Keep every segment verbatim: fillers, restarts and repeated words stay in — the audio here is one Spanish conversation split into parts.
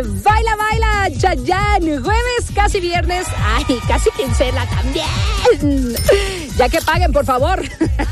Baila, baila, Chayanne. Jueves, casi viernes. Ay, casi quincena también. Ya que paguen, por favor.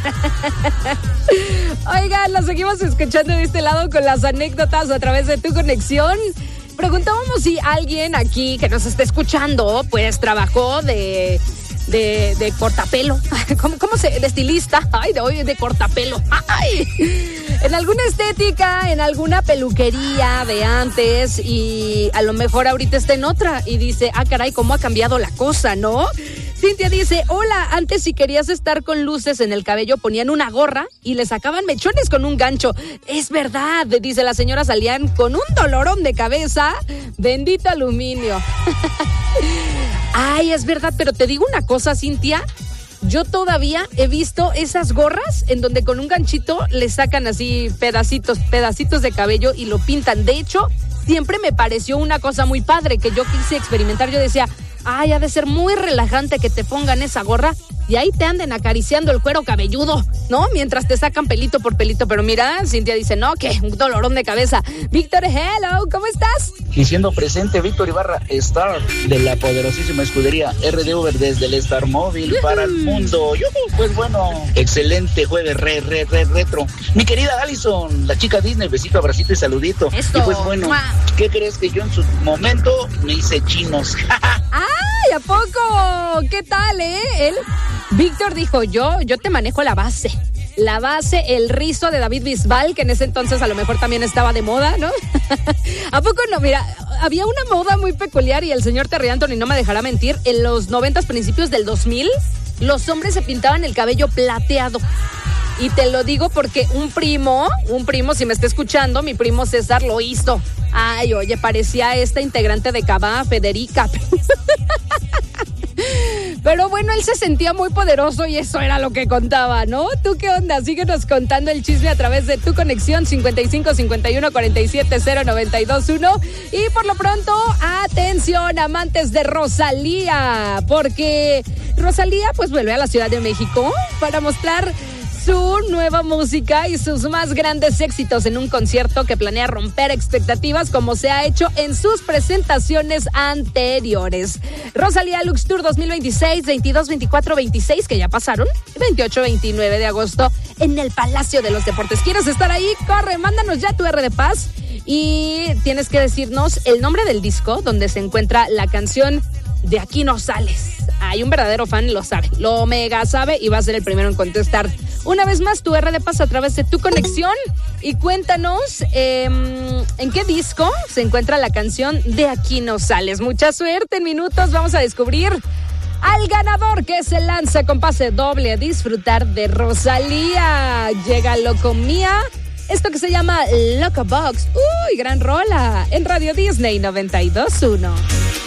Oigan, la seguimos escuchando de este lado con las anécdotas a través de Tu Conexión. Preguntábamos si alguien aquí que nos está escuchando, pues trabajó de... De, de cortapelo. ¿Cómo, cómo se...? De estilista. Ay, de hoy de cortapelo. Ay. En alguna estética, en alguna peluquería de antes y a lo mejor ahorita está en otra y dice, ah, caray, cómo ha cambiado la cosa, ¿no? Cintia dice, hola, antes si querías estar con luces en el cabello ponían una gorra y le sacaban mechones con un gancho. Es verdad, dice la señora, salían con un dolorón de cabeza. Bendito aluminio. Ay, es verdad, pero te digo una cosa, Cintia, yo todavía he visto esas gorras en donde con un ganchito le sacan así pedacitos, pedacitos de cabello y lo pintan. De hecho, siempre me pareció una cosa muy padre que yo quise experimentar. Yo decía, ay, ha de ser muy relajante que te pongan esa gorra y ahí te anden acariciando el cuero cabelludo, ¿no? Mientras te sacan pelito por pelito. Pero mira, Cintia dice, no, que un dolorón de cabeza. Víctor, hello, ¿cómo estás? Y siendo presente, Víctor Ibarra, Star de la poderosísima escudería R D Uber desde el Star Móvil uh-huh. para el mundo. ¡Yuhu! Pues bueno, excelente jueves re, re, re, retro. Mi querida Allison, la chica Disney, besito, abracito y saludito. Esto. Y pues bueno, ¿qué crees que yo en su momento me hice chinos? ¡Ay, a poco! ¿Qué tal, eh? Él, Víctor dijo, yo, yo te manejo la base. La base, el rizo de David Bisbal, que en ese entonces a lo mejor también estaba de moda, ¿no? ¿A poco no? Mira, había una moda muy peculiar y el señor Terry Anthony no me dejará mentir. En los noventas, principios del dos mil, los hombres se pintaban el cabello plateado. Y te lo digo porque un primo, un primo, si me está escuchando, mi primo César lo hizo. Ay, oye, parecía esta integrante de Cabá, Federica. Pero bueno, él se sentía muy poderoso y eso era lo que contaba, ¿no? ¿Tú qué onda? Síguenos contando el chisme a través de Tu Conexión cincuenta y cinco cincuenta y uno cuarenta y siete cero noventa y dos uno. Y por lo pronto, atención, amantes de Rosalía, porque Rosalía pues vuelve a la Ciudad de México para mostrar su nueva música y sus más grandes éxitos en un concierto que planea romper expectativas como se ha hecho en sus presentaciones anteriores. Rosalía Lux Tour dos mil veintiséis, veintidós, veinticuatro, veintiséis, que ya pasaron, veintiocho, veintinueve de agosto en el Palacio de los Deportes. ¿Quieres estar ahí? Corre, mándanos ya tu R de Paz y tienes que decirnos el nombre del disco donde se encuentra la canción De Aquí No Sales. Hay un verdadero fan, lo sabe, lo mega sabe y va a ser el primero en contestar. Una vez más, tu R de Paz a través de Tu Conexión y cuéntanos eh, en qué disco se encuentra la canción De Aquí No Sales. Mucha suerte, en minutos vamos a descubrir al ganador que se lanza con pase doble a disfrutar de Rosalía. Llega Loco Mía, esto que se llama Loco Box. Uy, gran rola en Radio Disney noventa y dos punto uno.